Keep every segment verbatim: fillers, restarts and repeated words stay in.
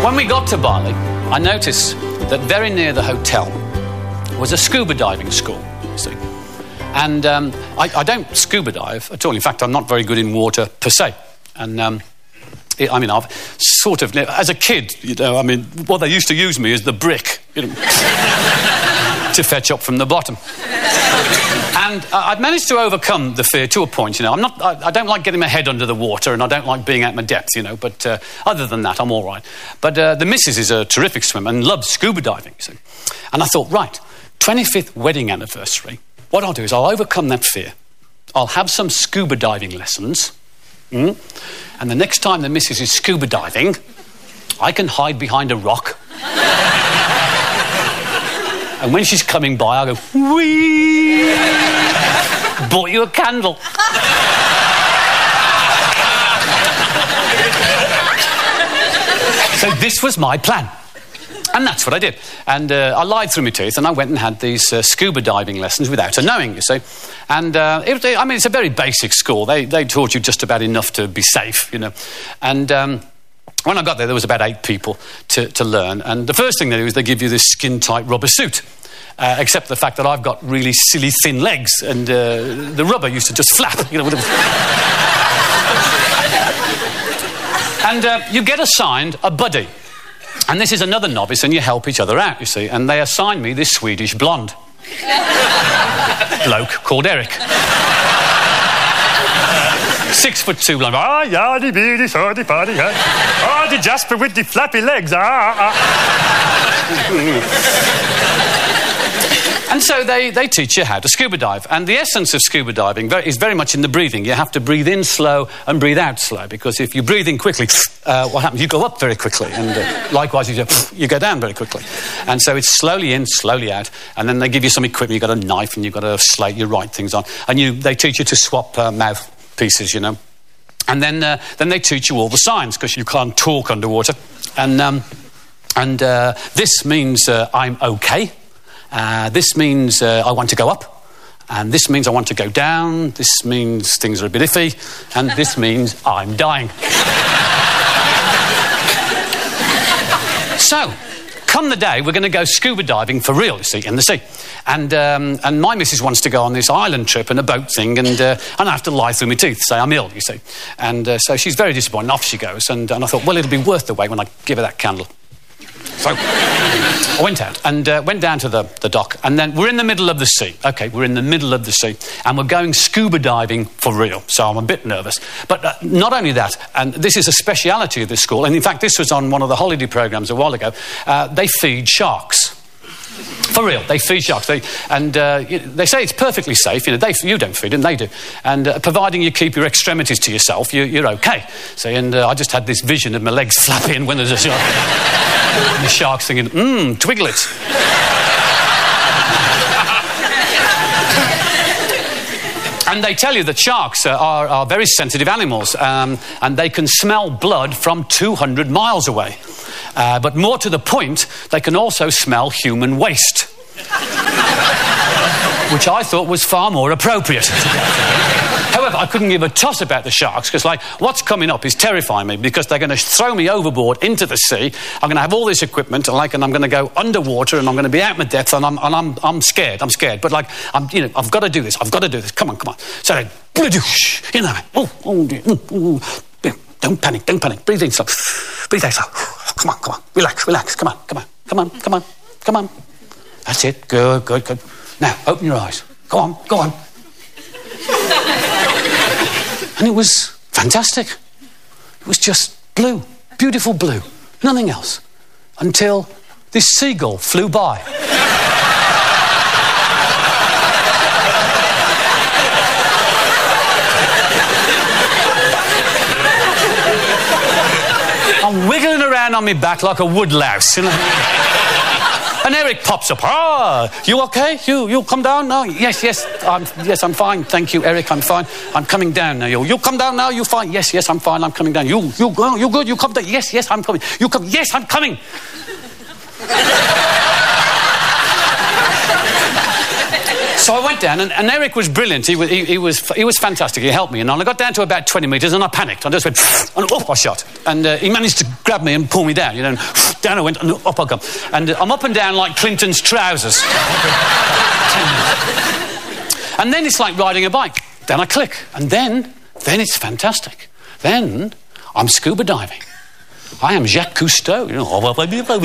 When we got to Bali, I noticed that very near the hotel was a scuba diving school, you see. And um, I, I don't scuba dive at all. In fact, I'm not very good in water per se. And um, it, I mean, I've sort of, as a kid, you know, I mean, what they used to use me is the brick, you know, to fetch up from the bottom. And uh, I'd managed to overcome the fear to a point, you know. I'm not, I, I don't like getting my head under the water, and I don't like being at my depth, you know, but uh, other than that, I'm all right. But uh, the missus is a terrific swimmer and loves scuba diving, you see. And I thought, right, twenty-fifth wedding anniversary, what I'll do is I'll overcome that fear. I'll have some scuba diving lessons, mm? And the next time the missus is scuba diving, I can hide behind a rock. And when she's coming by, I'll go, whee! Bought you a candle. So this was my plan. And that's what I did. And uh, I lied through my teeth, and I went and had these uh, scuba diving lessons without her knowing, you see. And, uh, it, I mean, it's a very basic school. They, they taught you just about enough to be safe, you know. And um, when I got there, there was about eight people to, to learn. And the first thing they do is they give you this skin-tight rubber suit. Uh, except the fact that I've got really silly thin legs, and uh, the rubber used to just flap, you know. And uh, you get assigned a buddy. And this is another novice, and you help each other out, you see. And they assigned me this Swedish blonde bloke called Eric. Six foot two blonde. Ah, yeah, the beady, so the party, huh? Ah, the Jasper with the flappy legs. Ah, ah. And so they, they teach you how to scuba dive. And the essence of scuba diving very, is very much in the breathing. You have to breathe in slow and breathe out slow, because if you breathe in quickly, uh, what happens? You go up very quickly. And uh, likewise, you, you go down very quickly. And so it's slowly in, slowly out. And then they give you some equipment. You've got a knife and you've got a slate. You write things on. And you, they teach you to swap uh, mouthpieces, you know. And then, uh, then they teach you all the signs, because you can't talk underwater. And, um, and uh, this means uh, I'm okay. Uh, this means uh, I want to go up, and this means I want to go down, this means things are a bit iffy, and this means I'm dying. So, come the day, we're going to go scuba diving for real, you see, in the sea. And um, and my missus wants to go on this island trip and a boat thing, and, uh, and I have to lie through my teeth, say I'm ill, you see. And uh, so she's very disappointed, and off she goes, and, and I thought, well, it'll be worth the wait when I give her that candle. So I went out and uh, went down to the, the dock, and then we're in the middle of the sea. OK, we're in the middle of the sea, and we're going scuba diving for real, so I'm a bit nervous. But uh, not only that, and this is a speciality of this school, and in fact this was on one of the holiday programmes a while ago, uh, they feed sharks. For real, they feed sharks. They, and uh, they say it's perfectly safe. You know, they, you don't feed them, they do. And uh, providing you keep your extremities to yourself, you, you're OK. So, and uh, I just had this vision of my legs flapping when there's a shark. And the shark's thinking, mmm, twiglets. And they tell you that sharks uh, are, are very sensitive animals, um, and they can smell blood from two hundred miles away. Uh, but more to the point, they can also smell human waste. Which I thought was far more appropriate. However, I couldn't give a toss about the sharks, because, like, what's coming up is terrifying me, because they're going to throw me overboard into the sea. I'm going to have all this equipment, and, like, and I'm going to go underwater, and I'm going to be out my depth, and I'm, and I'm, I'm scared. I'm scared. But, like, I'm, you know, I've got to do this. I've got to do this. Come on, come on. So, you know, oh, oh, oh, don't panic, don't panic. Breathe in slow. Breathe out slow. Come on, come on. Relax, relax. Come on, come on, come on, come on, come on. That's it. Good, good, good. Now, open your eyes. Go on, go on. And it was fantastic. It was just blue, beautiful blue, nothing else, until this seagull flew by. I'm wiggling around on my back like a woodlouse, you know. And Eric pops up. Ah, you okay? You you come down now? Yes, yes, I'm yes, I'm fine. Thank you, Eric. I'm fine. I'm coming down now. You you come down now. You fine? Yes, yes, I'm fine. I'm coming down. You you go. You good? You come down? Yes, yes, I'm coming. You come? Yes, I'm coming. So I went down, and, and Eric was brilliant. He was, he, he was he was fantastic. He helped me, and I got down to about twenty metres, and I panicked. I just went, and up I shot. And uh, he managed to grab me and pull me down, you know, and down I went, and up I come. And uh, I'm up and down like Clinton's trousers. And then it's like riding a bike. Then I click, and then, then it's fantastic. Then I'm scuba diving. I am Jacques Cousteau, you know.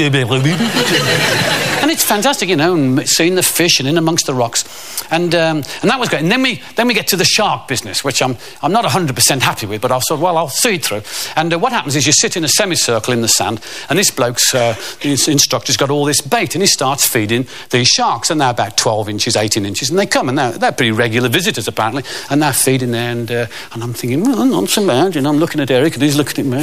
And it's fantastic, you know, and seeing the fish and in amongst the rocks. And um, and that was great. And then we then we get to the shark business, which I'm I'm not one hundred percent happy with, but I thought, well, I'll see it through. And uh, what happens is you sit in a semicircle in the sand, and this bloke's, uh, his instructor's got all this bait, and he starts feeding these sharks, and they're about twelve inches, eighteen inches, and they come, and they're, they're pretty regular visitors, apparently, and they're feeding there, and, uh, and I'm thinking, well, not so bad, you know, I'm looking at Eric, and he's looking at me.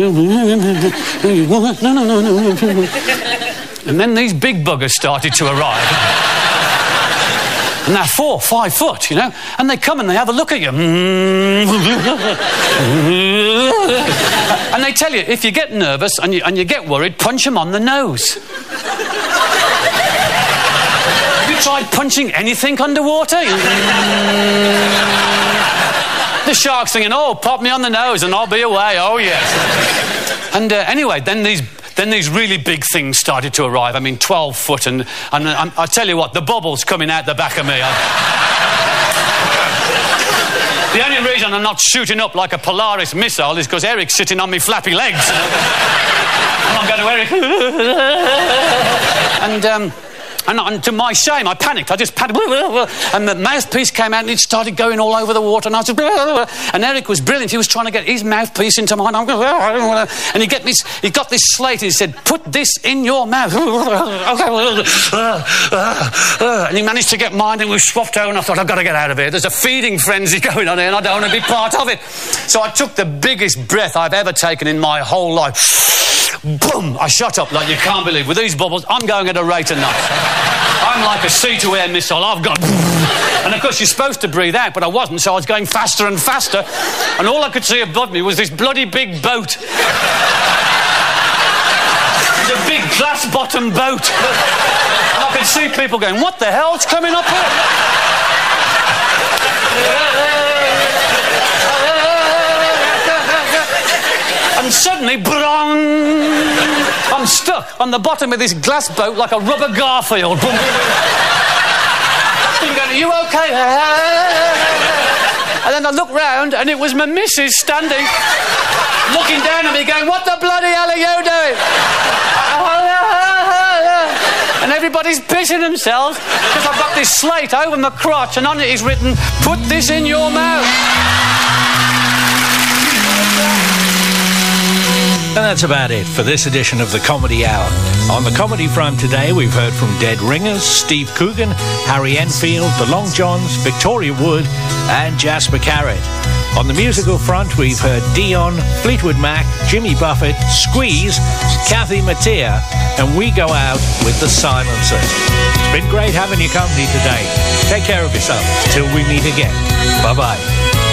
No, no, no, no. And then these big buggers started to arrive. And they're four, five foot, you know. And they come and they have a look at you. And they tell you, if you get nervous and you, and you get worried, punch them on the nose. Have you tried punching anything underwater? The shark's thinking, oh, pop me on the nose and I'll be away. Oh, yes. And uh, anyway, then these... Then these really big things started to arrive. I mean, twelve foot, and, and I, I tell you what, the bubble's coming out the back of me. I... The only reason I'm not shooting up like a Polaris missile is because Eric's sitting on me flappy legs. And I'm going to Eric. and, um... And, and to my shame, I panicked. I just panicked. And the mouthpiece came out and it started going all over the water. And I was just... And Eric was brilliant. He was trying to get his mouthpiece into mine. And he, get this, he got this slate and he said, put this in your mouth. And he managed to get mine and we swapped out and I thought, I've got to get out of here. There's a feeding frenzy going on here and I don't want to be part of it. So I took the biggest breath I've ever taken in my whole life. Boom! I shot up like you can't believe. With these bubbles, I'm going at a rate of knots. I'm like a sea-to-air missile. I've got... And of course, you're supposed to breathe out, but I wasn't, so I was going faster and faster. And all I could see above me was this bloody big boat. It was a big glass-bottom boat. And I could see people going, what the hell's coming up here? And suddenly, brong, I'm stuck on the bottom of this glass boat like a rubber Garfield. I'm going, are you okay? And then I look round and it was my missus standing, looking down at me going, what the bloody hell are you doing? And everybody's pissing themselves because I've got this slate over my crotch and on it is written, put this in your mouth. And that's about it for this edition of the Comedy Hour. On the comedy front today, we've heard from Dead Ringers, Steve Coogan, Harry Enfield, The Long Johns, Victoria Wood, and Jasper Carrott. On the musical front, we've heard Dion, Fleetwood Mac, Jimmy Buffett, Squeeze, Kathy Mattea, and we go out with the Silencers. It's been great having your company today. Take care of yourself till we meet again. Bye-bye.